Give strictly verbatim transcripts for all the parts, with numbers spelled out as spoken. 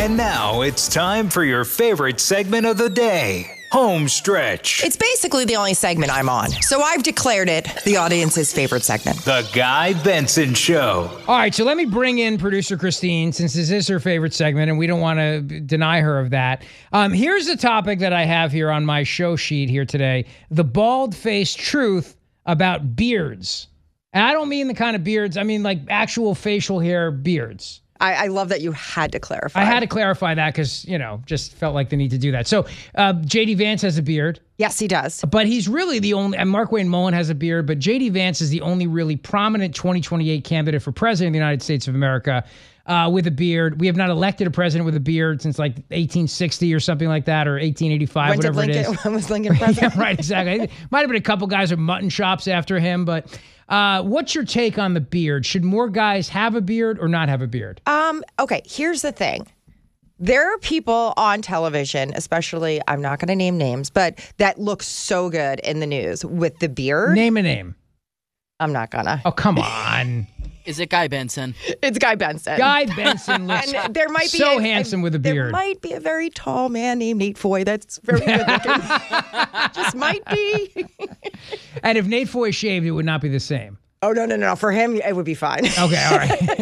And now it's time for your favorite segment of the day, Home Stretch. It's basically the only segment I'm on, so I've declared it the audience's favorite segment. The Guy Benson Show. All right, so let me bring in producer Christine, since this is her favorite segment, and we don't want to deny her of that. Um, here's the topic that I have here on my show sheet here today, the bald-faced truth about beards. And I don't mean the kind of beards, I mean like actual facial hair beards. I, I love that you had to clarify. I had to clarify that because, you know, just felt like the need to do that. So uh, J D Vance has a beard. Yes, he does. But he's really the only, and Mark-Wayne Mullen has a beard, but J D Vance is the only really prominent twenty twenty-eight candidate for president of the United States of America uh, with a beard. We have not elected a president with a beard since like eighteen sixty or something like that, or eighteen eighty-five, when whatever did Lincoln, it is. When was Lincoln president? Yeah, right, exactly. Might have been a couple guys with mutton chops after him, but uh, what's your take on the beard? Should more guys have a beard or not have a beard? Um, okay, here's the thing. There are people on television, especially, I'm not going to name names, but that look so good in the news with the beard. Name a name. I'm not gonna. Oh, come on. Is it Guy Benson? It's Guy Benson. Guy Benson looks and there might be so a, handsome a, with a beard. There might be a very tall man named Nate Foy that's very good looking. Just might be. And if Nate Foy shaved, it would not be the same. Oh, no, no, no. For him, it would be fine. Okay, all right. So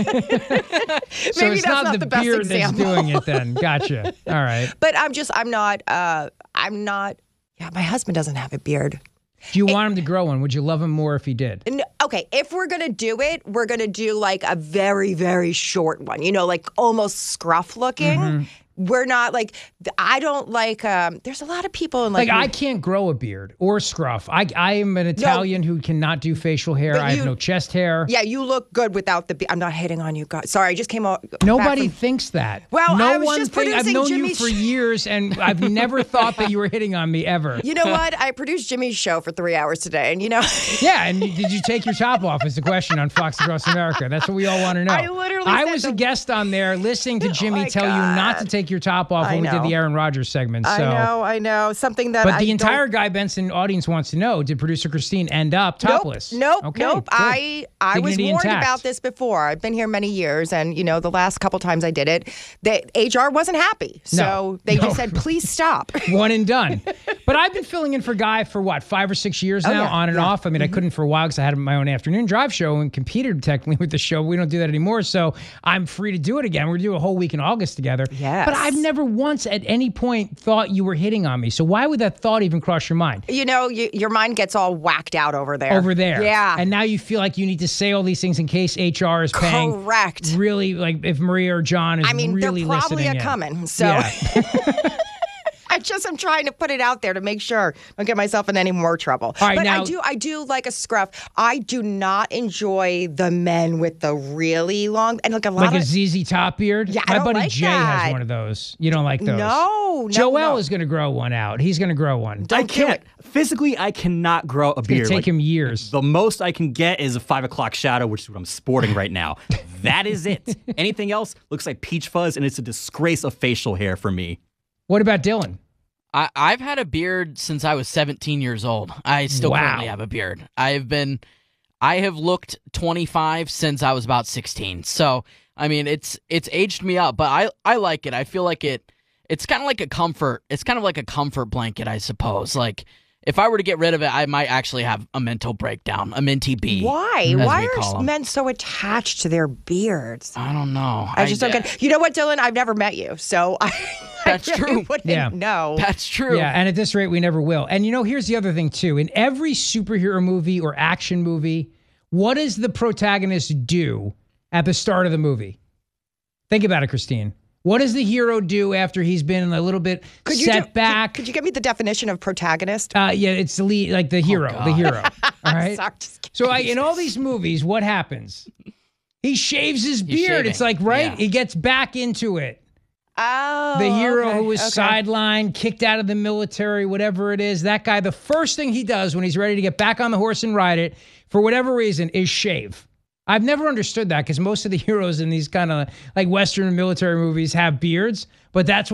Maybe it's that's not, not the, the best beard example. that's doing it then. Gotcha. All right. But I'm just, I'm not, uh, I'm not, yeah, my husband doesn't have a beard. Do you want him to grow one? Would you love him more if he did? No, okay, if we're going to do it, we're going to do like a very, very short one, you know, like almost scruff looking. Mm-hmm. We're not like, I don't like, um, there's a lot of people in like. Like, I can't grow a beard or scruff. I I am an Italian no, who cannot do facial hair. I have you, no chest hair. Yeah, you look good without the beard. I'm not hitting on you guys. Sorry, I just came out. Nobody from, thinks that. Well, no I was one just think, producing I've known Jimmy you for Sh- years, and I've never thought that you were hitting on me ever. You know what? I produced Jimmy's show for three hours today, and you know. Yeah, and did you take your top off is the question on Fox Across America. That's what we all want to know. I literally I said was the- a guest on there listening to Jimmy oh tell God. you not to take your top off when I we did know. the Aaron Rodgers segment. So. I know, I know. Something that But I the entire don't... Guy Benson audience wants to know, did producer Christine end up topless? Nope, nope, okay, nope. good. I, I was Dignity warned intact. about this before. I've been here many years, and, you know, the last couple times I did it, the H R wasn't happy. So No, they no. just said, please stop. One and done. But I've been filling in for Guy for, what, five or six years Oh, now, yeah, on and yeah. off. I mean, mm-hmm. I couldn't for a while because I had my own afternoon drive show and competed technically with the show. We don't do that anymore, so I'm free to do it again. We're going to do a whole week in August together. Yes. But I've never once at any point thought you were hitting on me. So why would that thought even cross your mind? You know, you, your mind gets all whacked out over there. Over there. Yeah. And now you feel like you need to say all these things in case H R is paying. Correct. Really, like if Maria or John is I mean, really they're probably listening a in. coming. So Yeah. I just am trying to put it out there to make sure I don't get myself in any more trouble. All right, but now- I do I do like a scruff. I do not enjoy the men with the really long and like a lot Like of a Z Z Top beard? Yeah, I My don't buddy like Jay that. has one of those. You don't like those? No, no, Joel no. is going to grow one out. He's going to grow one. Don't I do can't. it. Physically, I cannot grow a It's going beard. to take Like, him years. the most I can get is a five o'clock shadow, which is what I'm sporting right now. That is it. Anything else looks like peach fuzz, and it's a disgrace of facial hair for me. What about Dylan? I, I've had a beard since I was seventeen years old. I still Wow. currently have a beard. I've been, I have looked twenty-five since I was about sixteen. So, I mean, it's it's aged me up, but I, I like it. I feel like it, it's kind of like a comfort. It's kind of like a comfort blanket, I suppose. Like, if I were to get rid of it, I might actually have a mental breakdown, a minty bee. Why? as Why we call are 'em. men so attached to their beards? I don't know. I just don't get. You know what, Dylan? I've never met you, so I. That's I really true. Wouldn't Yeah. know. That's true. Yeah, and at this rate, we never will. And you know, here's the other thing, too. In every superhero movie or action movie, what does the protagonist do at the start of the movie? Think about it, Christine. What does the hero do after he's been a little bit Could you set do- back? Could, could you give me the definition of protagonist? Uh, yeah, it's the lead, like the hero, the hero. All right. Sorry, just kidding. So, like in all these movies, what happens? He shaves his beard. shaving. It's like right. Yeah. He gets back into it. Oh, The hero okay, who was okay. sidelined, kicked out of the military, whatever it is, that guy, the first thing he does when he's ready to get back on the horse and ride it, for whatever reason, is shave. I've never understood that because most of the heroes in these kind of like Western military movies have beards, but that's what